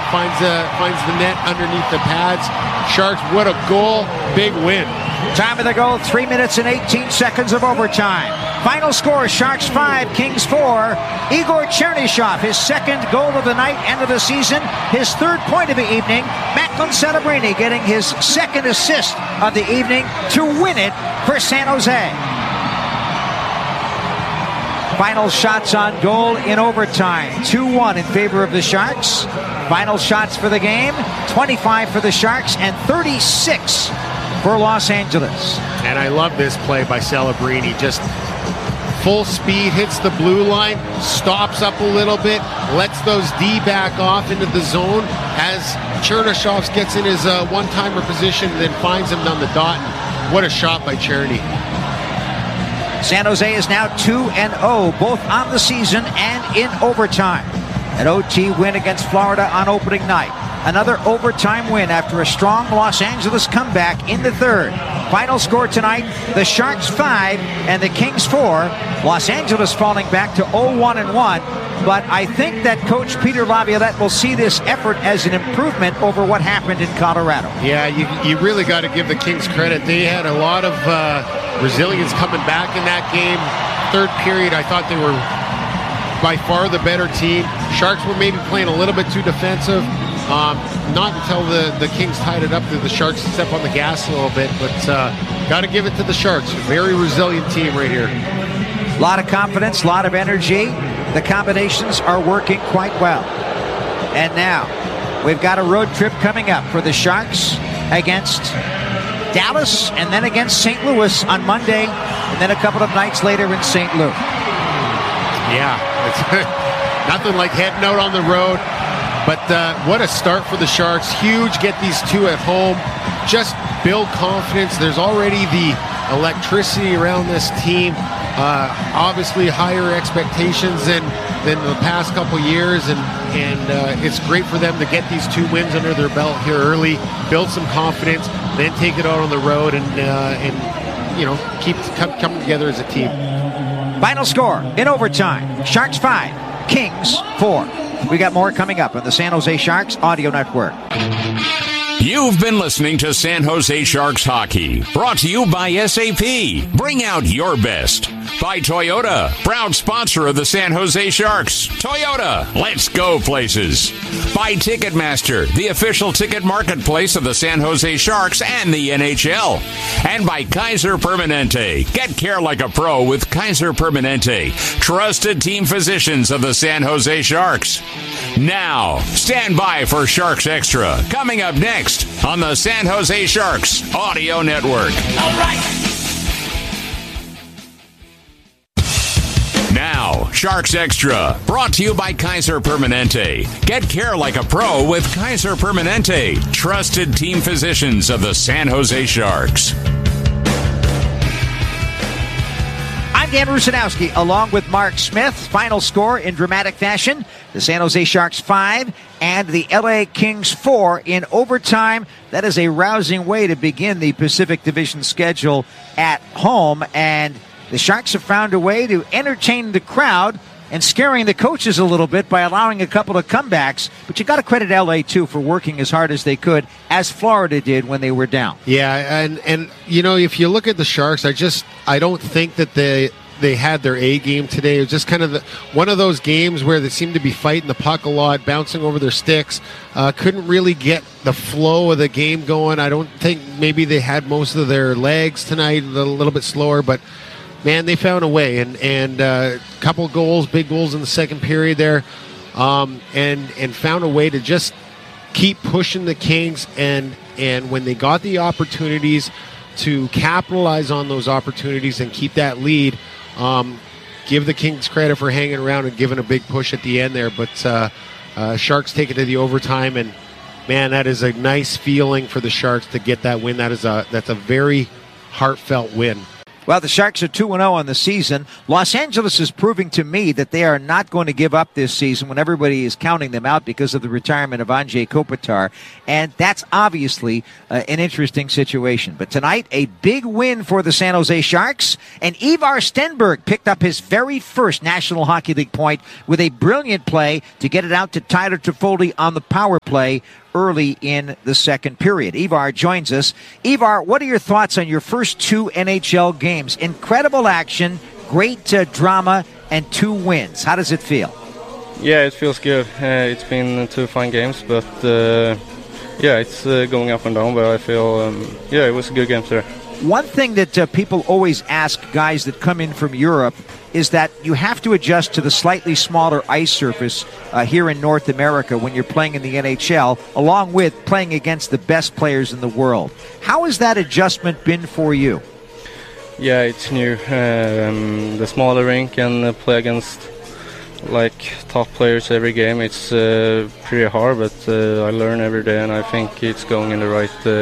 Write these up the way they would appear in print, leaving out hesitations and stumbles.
finds the net underneath the pads. Sharks, what a goal. Big win. Time of the goal, 3 minutes and 18 seconds of overtime. Final score, Sharks 5, Kings 4. Igor Chernyshov, his second goal of the night, end of the season, his third point of the evening. Macklin Celebrini getting his second assist of the evening to win it for San Jose. Final shots on goal in overtime, 2-1 in favor of the Sharks. Final shots for the game, 25 for the Sharks and 36 for Los Angeles. And I love this play by Celebrini. Just full speed, hits the blue line, stops up a little bit, lets those D back off into the zone as Chernyshov gets in his one-timer position, then finds him down the dot. And what a shot by Cherny. San Jose is now 2-0, both on the season and in overtime. An OT win against Florida on opening night. Another overtime win after a strong Los Angeles comeback in the third. Final score tonight, the Sharks 5 and the Kings 4. Los Angeles falling back to 0-1-1. But I think that Coach Peter Laviolette will see this effort as an improvement over what happened in Colorado. Yeah, you really got to give the Kings credit. They had a lot of resilience coming back in that game. Third period, I thought they were by far the better team. Sharks were maybe playing a little bit too defensive. Not until the Kings tied it up that the Sharks step on the gas a little bit, but got to give it to the Sharks. Very resilient team right here. A lot of confidence, a lot of energy. The combinations are working quite well. And now, we've got a road trip coming up for the Sharks against Dallas and then against St. Louis on Monday, and then a couple of nights later in St. Louis. Yeah, it's nothing like heading out on the road. But what a start for the Sharks. Huge, get these two at home. Just build confidence. There's already the electricity around this team. Obviously higher expectations than the past couple years. And it's great for them to get these 2 wins under their belt here early, build some confidence, then take it out on the road and keep coming together as a team. Final score in overtime, Sharks 5, Kings 4. We got more coming up on the San Jose Sharks Audio Network. You've been listening to San Jose Sharks Hockey, brought to you by SAP. Bring out your best. By Toyota, proud sponsor of the San Jose Sharks. Toyota, let's go places. By Ticketmaster, the official ticket marketplace of the San Jose Sharks and the NHL. And by Kaiser Permanente. Get care like a pro with Kaiser Permanente, trusted team physicians of the San Jose Sharks. Now, stand by for Sharks Extra, coming up next on the San Jose Sharks Audio Network. All right. Now, Sharks Extra, brought to you by Kaiser Permanente. Get care like a pro with Kaiser Permanente, trusted team physicians of the San Jose Sharks. I'm Dan Rusanowski, along with Mark Smith. Final score in dramatic fashion, the San Jose Sharks 5 and the LA Kings 4 in overtime. That is a rousing way to begin the Pacific Division schedule at home, and the Sharks have found a way to entertain the crowd and scaring the coaches a little bit by allowing a couple of comebacks. But you got to credit LA, too, for working as hard as they could, as Florida did when they were down. Yeah, and if you look at the Sharks, I don't think that they had their A game today. It was just kind of one of those games where they seemed to be fighting the puck a lot, bouncing over their sticks. Couldn't really get the flow of the game going. I don't think maybe they had most of their legs tonight, a little bit slower, but man, they found a way, and a couple goals, big goals in the second period there, and found a way to just keep pushing the Kings, and when they got the opportunities to capitalize on those opportunities and keep that lead, give the Kings credit for hanging around and giving a big push at the end there, but Sharks take it to the overtime, and man, that is a nice feeling for the Sharks to get that win. That's a very heartfelt win. Well, the Sharks are 2-0 on the season. Los Angeles is proving to me that they are not going to give up this season when everybody is counting them out because of the retirement of Anze Kopitar. And that's obviously an interesting situation. But tonight, a big win for the San Jose Sharks. And Ivar Stenberg picked up his very first National Hockey League point with a brilliant play to get it out to Tyler Toffoli on the power play early in the second period. Ivar joins us. Ivar, what are your thoughts on your first 2 NHL games? Incredible action, great drama, and 2 wins. How does it feel? Yeah, it feels good. It's been 2 fine games, but it's going up and down, but I feel, it was a good game today. One thing that people always ask guys that come in from Europe is that you have to adjust to the slightly smaller ice surface here in North America when you're playing in the NHL, along with playing against the best players in the world. How has that adjustment been for you? Yeah, it's new. The smaller rink and play against top players every game. It's pretty hard, but I learn every day, and I think it's going in the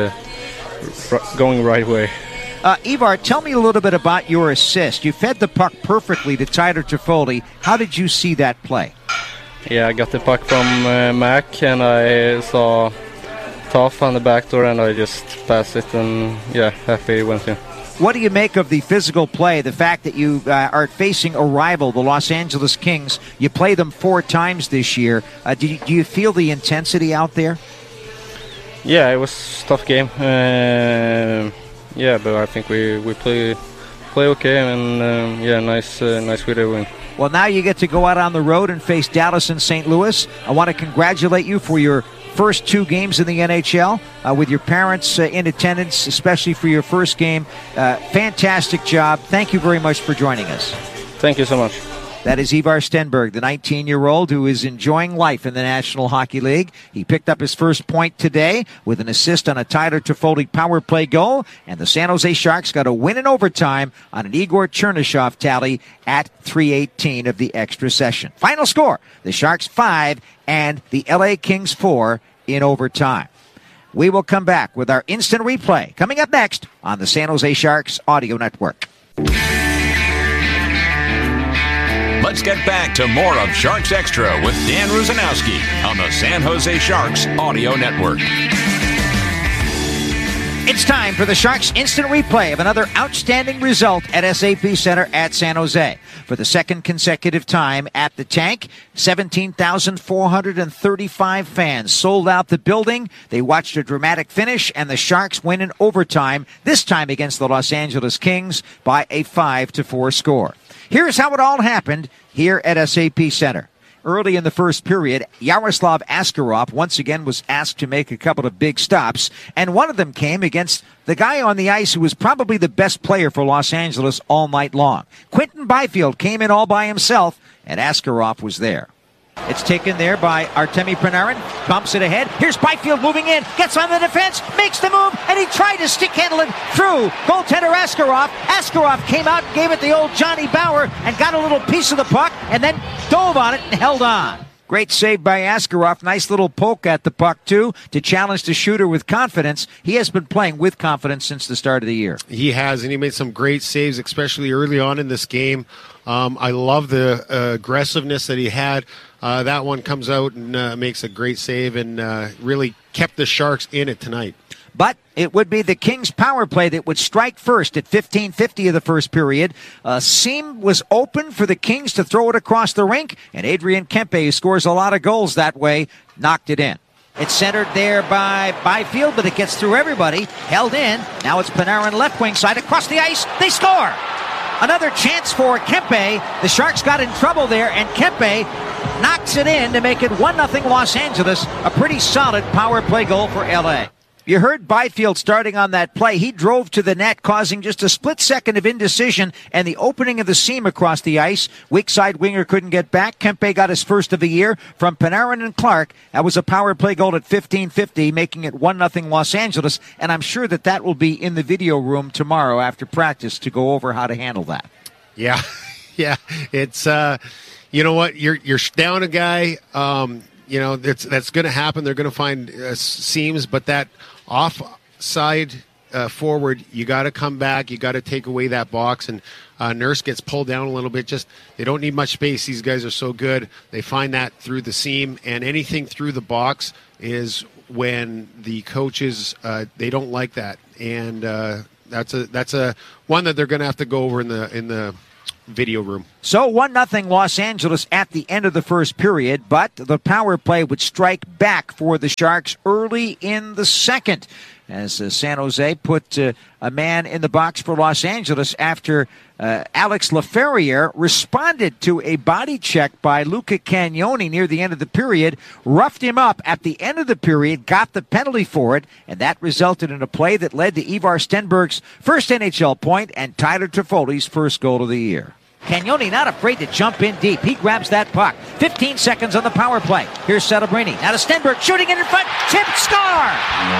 right way. Ivar, tell me a little bit about your assist. You fed the puck perfectly to Tyler Toffoli. How did you see that play? Yeah, I got the puck from Mac, and I saw Toff on the back door, and I just passed it, and happy it went in. What do you make of the physical play, the fact that you are facing a rival, the Los Angeles Kings? You play them 4 times this year. Do you feel the intensity out there? Yeah, it was a tough game. But I think we play okay, and nice way to win. Well, now you get to go out on the road and face Dallas and St. Louis. I want to congratulate you for your first 2 games in the NHL with your parents in attendance, especially for your first game. Fantastic job. Thank you very much for joining us. Thank you so much. That is Ivar Stenberg, the 19-year-old who is enjoying life in the National Hockey League. He picked up his first point today with an assist on a Tyler Toffoli power play goal, and the San Jose Sharks got a win in overtime on an Igor Chernyshov tally at 3:18 of the extra session. Final score, the Sharks 5 and the LA Kings 4 in overtime. We will come back with our instant replay coming up next on the San Jose Sharks Audio Network. Let's get back to more of Sharks Extra with Dan Rusanowski on the San Jose Sharks Audio Network. It's time for the Sharks instant replay of another outstanding result at SAP Center at San Jose. For the second consecutive time at the tank, 17,435 fans sold out the building. They watched a dramatic finish, and the Sharks win in overtime, this time against the Los Angeles Kings by a 5-4 score. Here's how it all happened here at SAP Center. Early in the first period, Yaroslav Askarov once again was asked to make a couple of big stops, and one of them came against the guy on the ice who was probably the best player for Los Angeles all night long. Quinton Byfield came in all by himself, and Askarov was there. It's taken there by Artemi Panarin, bumps it ahead. Here's Byfield moving in, gets on the defense, makes the move, and he tried to stick handle it through goaltender Askarov. Askarov came out and gave it the old Johnny Bauer and got a little piece of the puck and then dove on it and held on. Great save by Askarov. Nice little poke at the puck, too, to challenge the shooter with confidence. He has been playing with confidence since the start of the year. He has, and he made some great saves, especially early on in this game. I love the aggressiveness that he had. That one comes out and makes a great save and really kept the Sharks in it tonight. But it would be the Kings' power play that would strike first at 15:50 of the first period. A seam was open for the Kings to throw it across the rink, and Adrian Kempe, who scores a lot of goals that way, knocked it in. It's centered there by Byfield, but it gets through everybody. Held in. Now it's Panarin left wing side across the ice. They score! Another chance for Kempe. The Sharks got in trouble there, and Kempe knocks it in to make it 1-0 Los Angeles. A pretty solid power play goal for L.A. You heard Byfield starting on that play. He drove to the net, causing just a split second of indecision and the opening of the seam across the ice. Weak side winger couldn't get back. Kempe got his first of the year from Panarin and Clark. That was a power play goal at 15:50, making it 1-0 Los Angeles. And I'm sure that will be in the video room tomorrow after practice to go over how to handle that. Yeah, yeah. It's you know what? You're down a guy. That's going to happen. They're going to find seams, but that offside forward, you got to come back. You got to take away that box. And Nurse gets pulled down a little bit. Just they don't need much space. These guys are so good. They find that through the seam, and anything through the box is when the coaches they don't like that. And that's a one that they're going to have to go over in the video room. So 1-0 Los Angeles at the end of the first period, but the power play would strike back for the Sharks early in the second, as San Jose put a man in the box for Los Angeles after Alex Laferriere responded to a body check by Luca Cagnoni near the end of the period, roughed him up at the end of the period, got the penalty for it, and that resulted in a play that led to Ivar Stenberg's first NHL point and Tyler Toffoli's first goal of the year. Cagnoni not afraid to jump in deep. He grabs that puck. 15 seconds on the power play. Here's Celebrini. Now to Stenberg, shooting it in front. Tip, score!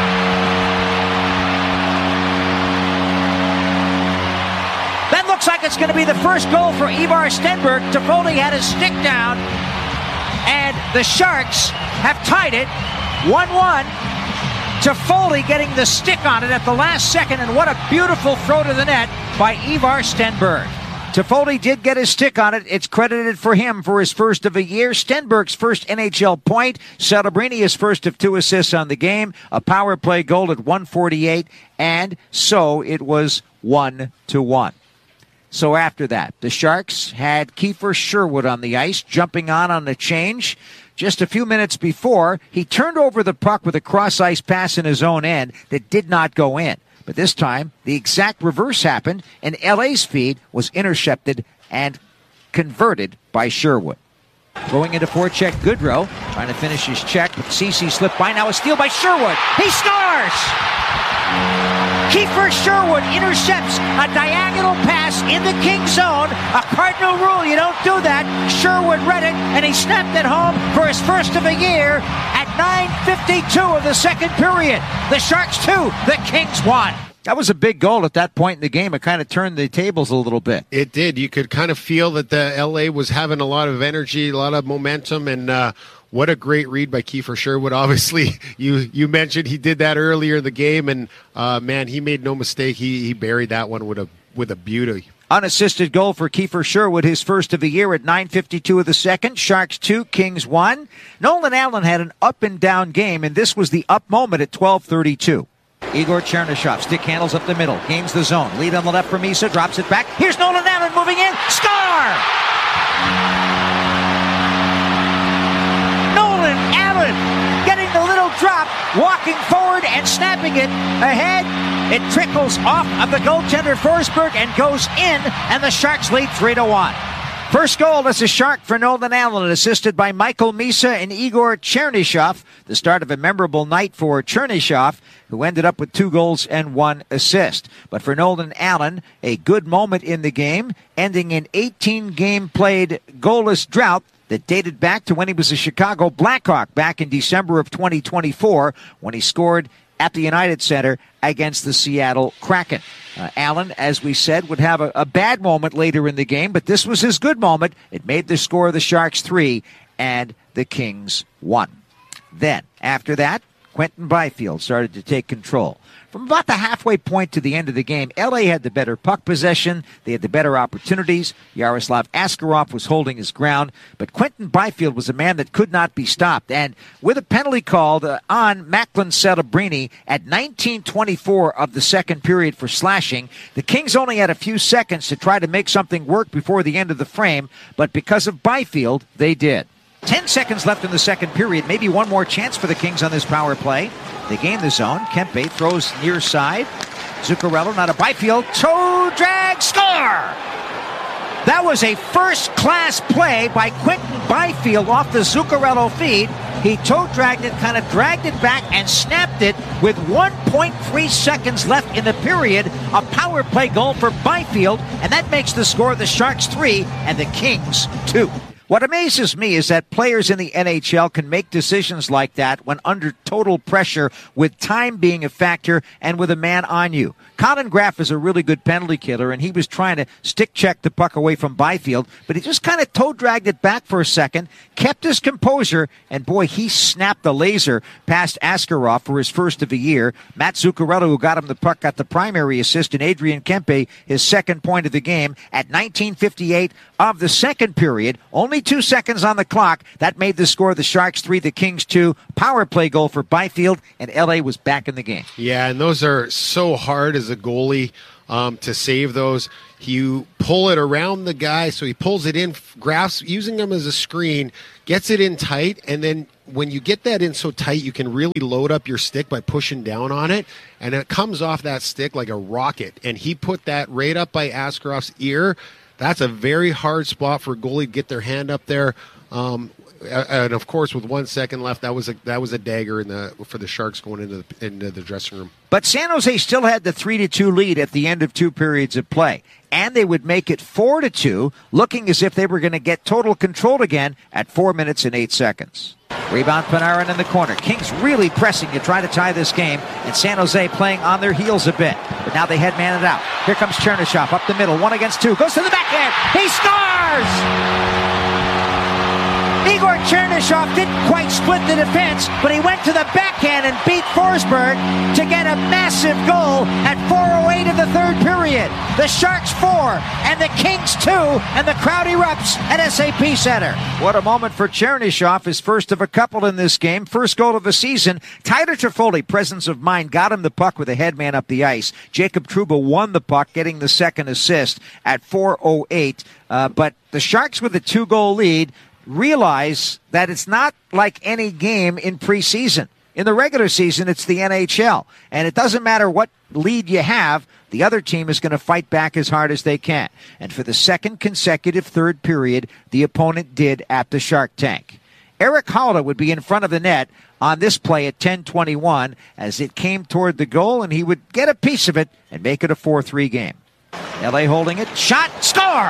That looks like it's going to be the first goal for Ivar Stenberg. Toffoli had his stick down, and the Sharks have tied it 1-1. Toffoli getting the stick on it at the last second, and what a beautiful throw to the net by Ivar Stenberg. Toffoli did get his stick on it. It's credited for him for his first of a year. Stenberg's first NHL point. Celebrini his first of 2 assists on the game. A power play goal at 1:48, and so it was 1-1. So after that, the Sharks had Kiefer Sherwood on the ice, jumping on the change. Just a few minutes before, he turned over the puck with a cross-ice pass in his own end that did not go in. But this time, the exact reverse happened, and LA's feed was intercepted and converted by Sherwood. Going into forecheck, Goodrow, trying to finish his check, but Ceci slipped by. Now a steal by Sherwood. He scores! Kiefer Sherwood intercepts a diagonal pass in the King zone. A cardinal rule, you don't do that. Sherwood read it, and he snapped it home for his first of the year at 9:52 of the second period. The Sharks 2, the Kings 1. That was a big goal at that point in the game. It kind of turned the tables a little bit. It did. You could kind of feel that the LA was having a lot of energy, a lot of momentum, and what a great read by Kiefer Sherwood. Obviously, you mentioned he did that earlier in the game, and man, he made no mistake. He buried that one with a beauty. Unassisted goal for Kiefer Sherwood, his first of the year at 9:52 of the second. Sharks 2, Kings 1. Nolan Allen had an up and down game, and this was the up moment at 12:32. Igor Chernyshov, stick handles up the middle, gains the zone. Lead on the left for Misa, drops it back. Here's Nolan Allen moving in. Score! Nolan Allen getting the little drop, walking forward and snapping it ahead. It trickles off of the goaltender Forsberg and goes in, and the Sharks lead 3-1. First goal as a Shark for Nolan Allen, assisted by Michael Misa and Igor Chernyshov. The start of a memorable night for Chernyshov, who ended up with 2 goals and 1 assist. But for Nolan Allen, a good moment in the game, ending an 18-game played goalless drought that dated back to when he was a Chicago Blackhawk back in December of 2024, when he scored at the United Center against the Seattle Kraken. Allen, as we said, would have a bad moment later in the game, but this was his good moment. It made the score of the Sharks 3 and the Kings 1. Then, after that, Quentin Byfield started to take control. From about the halfway point to the end of the game, LA had the better puck possession. They had the better opportunities. Yaroslav Askarov was holding his ground, but Quentin Byfield was a man that could not be stopped. And with a penalty called on Macklin Celebrini at 19:24 of the second period for slashing, the Kings only had a few seconds to try to make something work before the end of the frame, but because of Byfield, they did. 10 seconds left in the second period. Maybe one more chance for the Kings on this power play. They gain the zone. Kempe throws near side. Zuccarello, not a Byfield. Toe drag, score! That was a first-class play by Quentin Byfield off the Zuccarello feed. He toe dragged it, kind of dragged it back, and snapped it with 1.3 seconds left in the period. A power play goal for Byfield, and that makes the score of the Sharks 3 and the Kings 2. What amazes me is that players in the NHL can make decisions like that when under total pressure, with time being a factor and with a man on you. Colin Graff is a really good penalty killer, and he was trying to stick check the puck away from Byfield, but he just kind of toe dragged it back for a second, kept his composure, and boy, he snapped the laser past Askarov for his first of the year. Matt Zuccarello, who got him the puck, got the primary assist, and Adrian Kempe his second point of the game at 19:58 of the second period. Only 2 seconds on the clock. That made the score the Sharks 3, the Kings 2. Power play goal for Byfield, and LA was back in the game. Yeah, and those are so hard as a goalie to save those. You pull it around the guy, so he pulls it in, Graff's using him as a screen, gets it in tight, and then when you get that in so tight, you can really load up your stick by pushing down on it, and it comes off that stick like a rocket, and he put that right up by Askarov's ear. That's a very hard spot for a goalie to get their hand up there. And of course, with 1 second left, that was a dagger for the Sharks going into the dressing room. But San Jose still had the 3-2 lead at the end of 2 periods of play, and they would make it 4-2, looking as if they were going to get total control again at 4 minutes and 8 seconds. Rebound Panarin in the corner. Kings really pressing to try to tie this game, and San Jose playing on their heels a bit. But now they headman it out. Here comes Chernyshov up the middle, 1 against 2. Goes to the backhand. He scores! Igor Chernyshov didn't quite split the defense, but he went to the backhand and beat Forsberg to get a massive goal at 4:08 of the third period. The Sharks 4 and the Kings 2, and the crowd erupts at SAP Center. What a moment for Chernyshov, his first of a couple in this game. First goal of the season. Tyler Toffoli, presence of mind, got him the puck with a headman up the ice. Jacob Trouba won the puck, getting the second assist at 4:08. But the Sharks with a 2-goal lead realize that it's not like any game in preseason. In the regular season, it's the NHL. And it doesn't matter what lead you have, the other team is going to fight back as hard as they can. And for the second consecutive third period, the opponent did at the Shark Tank. Erik Haula would be in front of the net on this play at 10:21 as it came toward the goal, and he would get a piece of it and make it a 4-3 game. LA holding it. Shot. Score!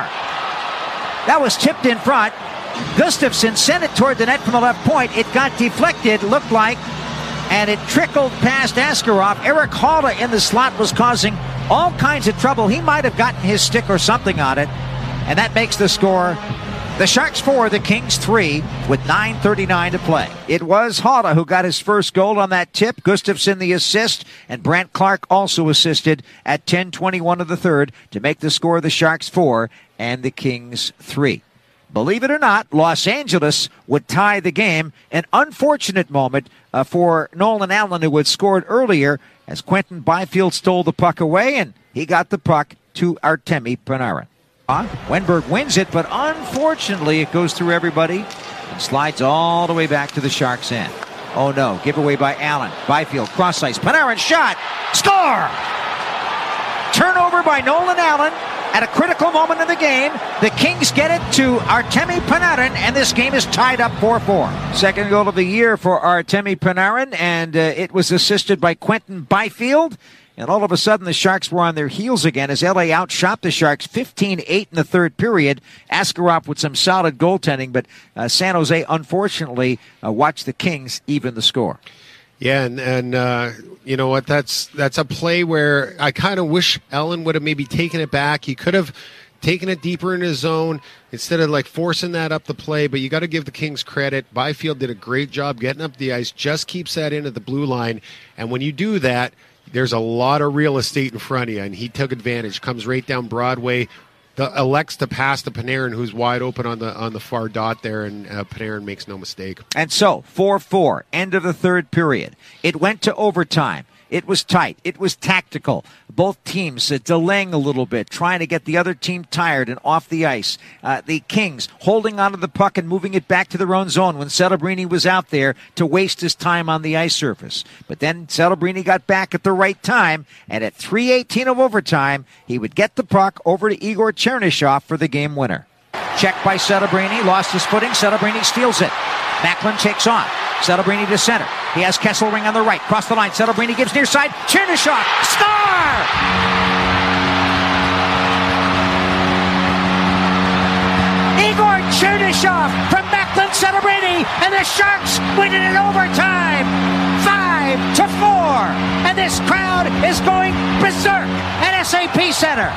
That was tipped in front. Gustafsson sent it toward the net from the left point. It got deflected, looked like, and it trickled past Askarov. Erik Haula in the slot was causing all kinds of trouble. He might have gotten his stick or something on it, and that makes the score the Sharks 4, the Kings 3, with 9:39 to play. It was Haula who got his first goal on that tip. Gustafsson the assist, and Brandt Clark also assisted at 10:21 of the third to make the score the Sharks 4 and the Kings 3. Believe it or not, Los Angeles would tie the game. An unfortunate moment for Nolan Allen, who had scored earlier, as Quentin Byfield stole the puck away, and he got the puck to Artemi Panarin. Wenberg wins it, but unfortunately it goes through everybody and slides all the way back to the Sharks' end. Oh no, giveaway by Allen. Byfield, cross ice. Panarin shot. Score! Turnover by Nolan Allen. At a critical moment in the game, the Kings get it to Artemi Panarin, and this game is tied up 4-4. Second goal of the year for Artemi Panarin, and it was assisted by Quentin Byfield. And all of a sudden, the Sharks were on their heels again as LA outshot the Sharks 15-8 in the third period. Askarov with some solid goaltending, but San Jose, unfortunately, watched the Kings even the score. Yeah, and you know what? That's a play where I kind of wish Allen would have maybe taken it back. He could have taken it deeper in his zone instead of like forcing that up the play. But you got to give the Kings credit. Byfield did a great job getting up the ice, just keeps that into the blue line. And when you do that, there's a lot of real estate in front of you, and he took advantage. Comes right down Broadway. Elects to pass to Panarin, who's wide open on the far dot there, and Panarin makes no mistake. And so, 4-4, end of the third period. It went to overtime. It was tight. It was tactical. Both teams delaying a little bit, trying to get the other team tired and off the ice. The Kings holding onto the puck and moving it back to their own zone when Celebrini was out there to waste his time on the ice surface. But then Celebrini got back at the right time, and at 3:18 of overtime, he would get the puck over to Igor Chernyshov for the game winner. Checked by Celebrini, lost his footing. Celebrini steals it. Macklin takes on. Celebrini to center. He has Kesselring on the right. Cross the line. Celebrini gives near side. Chernyshov. Score! Igor Chernyshov from Macklin Celebrini, and the Sharks win it in overtime, 5-4. And this crowd is going berserk at SAP Center.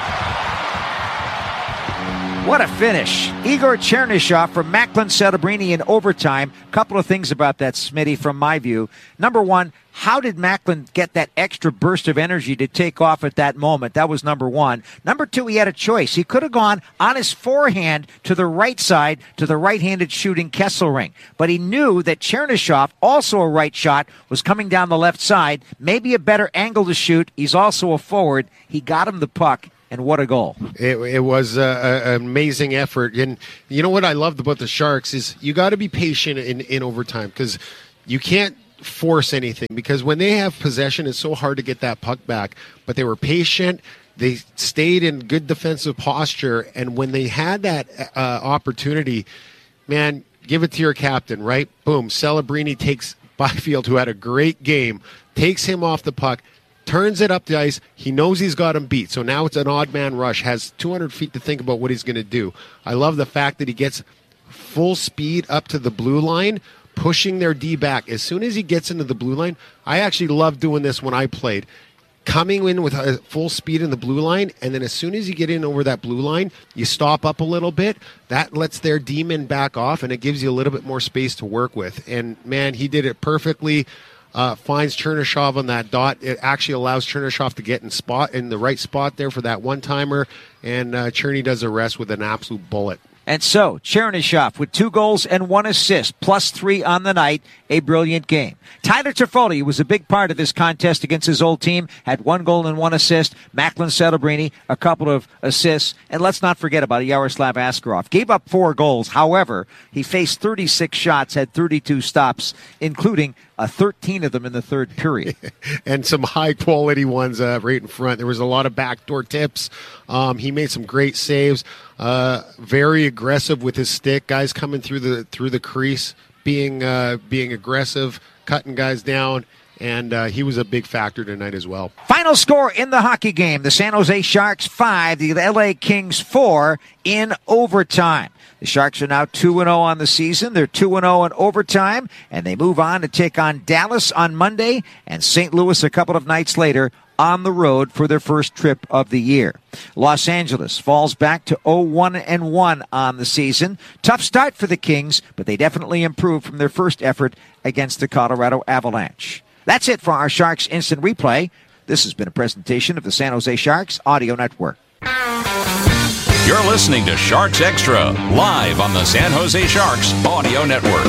What a finish. Igor Chernyshov from Macklin Celebrini in overtime. Couple of things about that, Smitty, from my view. Number one, how did Macklin get that extra burst of energy to take off at that moment? That was number one. Number two, he had a choice. He could have gone on his forehand to the right side to the right-handed shooting Kesselring. But he knew that Chernyshov, also a right shot, was coming down the left side. Maybe a better angle to shoot. He's also a forward. He got him the puck. And what a goal. It was an amazing effort. And you know what I loved about the Sharks is you got to be patient in overtime because you can't force anything because when they have possession, it's so hard to get that puck back. But they were patient. They stayed in good defensive posture. And when they had that opportunity, man, give it to your captain, right? Boom. Celebrini takes Byfield, who had a great game, takes him off the puck, turns it up the ice. He knows he's got him beat. So now it's an odd man rush. Has 200 feet to think about what he's going to do. I love the fact that he gets full speed up to the blue line, pushing their D back. As soon as he gets into the blue line, I actually love doing this when I played. Coming in with full speed in the blue line, and then as soon as you get in over that blue line, you stop up a little bit. That lets their D-men back off, and it gives you a little bit more space to work with. And, man, he did it perfectly. Finds Chernyshov on that dot. It actually allows Chernyshov to get in the right spot there for that one-timer, and Cherny does the rest with an absolute bullet. And so, Chernyshov with 2 goals and 1 assist, +3 on the night, a brilliant game. Tyler Toffoli was a big part of this contest against his old team, had 1 goal and 1 assist. Macklin Celebrini, a couple of assists. And let's not forget about Yaroslav Askarov. Gave up 4 goals. However, he faced 36 shots, had 32 stops, including 13 of them in the third period. And some high-quality ones right in front. There was a lot of backdoor tips. He made some great saves. Very aggressive with his stick. Guys coming through the crease, being aggressive, cutting guys down. And he was a big factor tonight as well. Final score in the hockey game. The San Jose Sharks 5, the LA Kings 4 in overtime. The Sharks are now 2-0 on the season. They're 2-0 in overtime, and they move on to take on Dallas on Monday and St. Louis a couple of nights later on the road for their first trip of the year. Los Angeles falls back to 0-1-1 on the season. Tough start for the Kings, but they definitely improved from their first effort against the Colorado Avalanche. That's it for our Sharks Instant Replay. This has been a presentation of the San Jose Sharks Audio Network. You're listening to Sharks Extra, live on the San Jose Sharks Audio Network.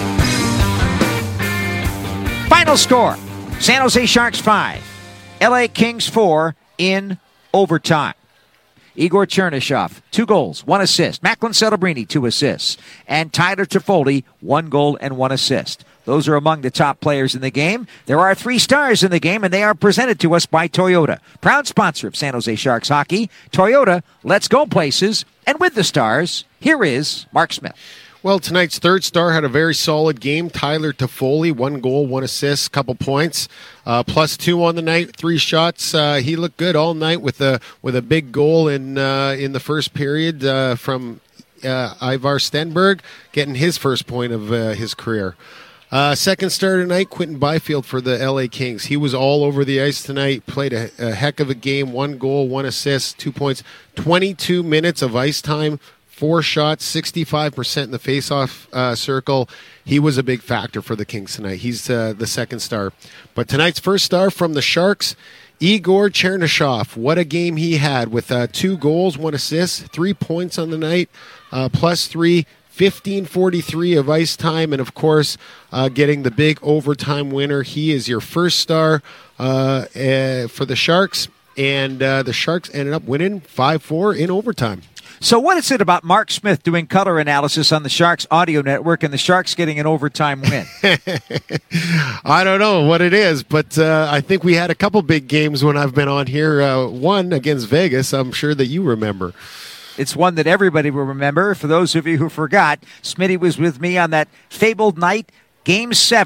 Final score, San Jose Sharks 5, LA Kings 4 in overtime. Igor Chernyshov, 2 goals, 1 assist. Macklin Celebrini, 2 assists. And Tyler Toffoli, 1 goal and 1 assist. Those are among the top players in the game. There are 3 stars in the game, and they are presented to us by Toyota, proud sponsor of San Jose Sharks hockey. Toyota, let's go places. And with the stars, here is Mark Smith. Well, tonight's third star had a very solid game. Tyler Toffoli, 1 goal, 1 assist, couple points, +2 on the night, 3 shots. He looked good all night with a big goal in the first period from Ivar Stenberg, getting his first point of his career. Second star tonight, Quinton Byfield for the LA Kings. He was all over the ice tonight, played a heck of a game, 1 goal, 1 assist, 2 points, 22 minutes of ice time, 4 shots, 65% in the face-off circle. He was a big factor for the Kings tonight. He's the second star. But tonight's first star from the Sharks, Igor Chernyshov. What a game he had with 2 goals, 1 assist, 3 points on the night, +3. 15:43 of ice time, and of course, getting the big overtime winner. He is your first star for the Sharks, and the Sharks ended up winning 5-4 in overtime. So what is it about Mark Smith doing color analysis on the Sharks Audio Network and the Sharks getting an overtime win? I don't know what it is, but I think we had a couple big games when I've been on here. One against Vegas, I'm sure that you remember. It's one that everybody will remember. For those of you who forgot, Smitty was with me on that fabled night, Game 7,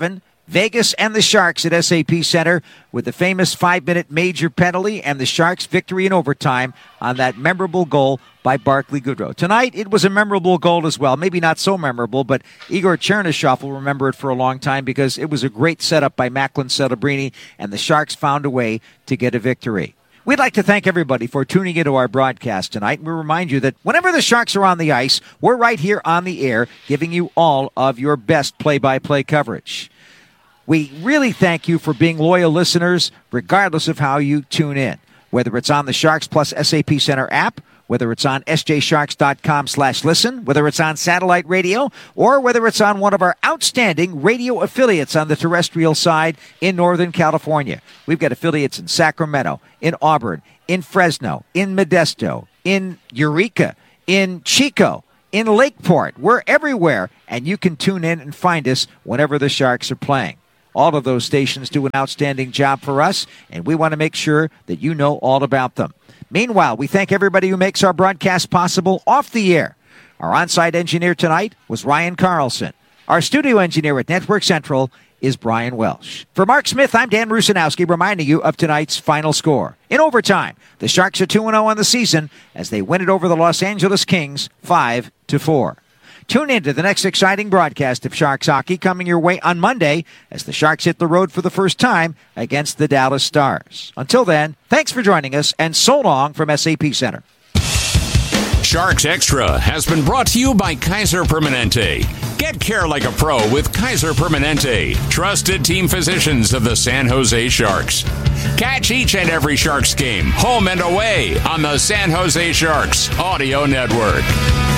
Vegas and the Sharks at SAP Center with the famous 5-minute major penalty and the Sharks' victory in overtime on that memorable goal by Barclay Goodrow. Tonight, it was a memorable goal as well. Maybe not so memorable, but Igor Chernyshov will remember it for a long time because it was a great setup by Macklin Celebrini, and the Sharks found a way to get a victory. We'd like to thank everybody for tuning into our broadcast tonight. We remind you that whenever the Sharks are on the ice, we're right here on the air giving you all of your best play-by-play coverage. We really thank you for being loyal listeners, regardless of how you tune in. Whether it's on the Sharks Plus SAP Center app, whether it's on sjsharks.com/listen, whether it's on satellite radio, or whether it's on one of our outstanding radio affiliates on the terrestrial side in Northern California. We've got affiliates in Sacramento, in Auburn, in Fresno, in Modesto, in Eureka, in Chico, in Lakeport. We're everywhere, and you can tune in and find us whenever the Sharks are playing. All of those stations do an outstanding job for us, and we want to make sure that you know all about them. Meanwhile, we thank everybody who makes our broadcast possible off the air. Our on-site engineer tonight was Ryan Carlson. Our studio engineer at Network Central is Brian Welsh. For Mark Smith, I'm Dan Rusanowski, reminding you of tonight's final score. In overtime, the Sharks are 2-0 on the season as they win it over the Los Angeles Kings 5-4. Tune in to the next exciting broadcast of Sharks hockey coming your way on Monday as the Sharks hit the road for the first time against the Dallas Stars. Until then, thanks for joining us, and so long from SAP Center. Sharks Extra has been brought to you by Kaiser Permanente. Get care like a pro with Kaiser Permanente, trusted team physicians of the San Jose Sharks. Catch each and every Sharks game, home and away, on the San Jose Sharks Audio Network.